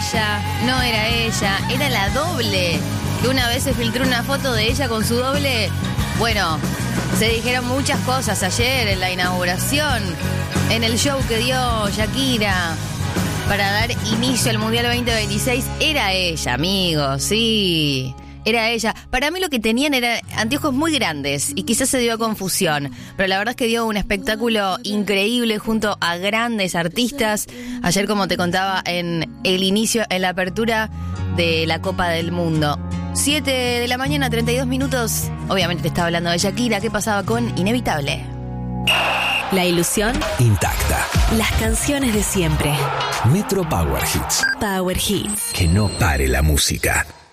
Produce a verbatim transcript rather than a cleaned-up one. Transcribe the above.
ella, no era ella, era la doble. Que una vez se filtró una foto de ella con su doble. Bueno, se dijeron muchas cosas ayer en la inauguración, en el show que dio Shakira para dar inicio al Mundial veinte veintiséis. Era ella, amigos, sí. Era ella. Para mí lo que tenían eran anteojos muy grandes y quizás se dio a confusión. Pero la verdad es que dio un espectáculo increíble junto a grandes artistas. Ayer, como te contaba, en el inicio, en la apertura de la Copa del Mundo. siete de la mañana, treinta y dos minutos. Obviamente te estaba hablando de Shakira. ¿Qué pasaba con Inevitable? La ilusión intacta. Las canciones de siempre. Metro Power Hits. Power Hits. Que no pare la música.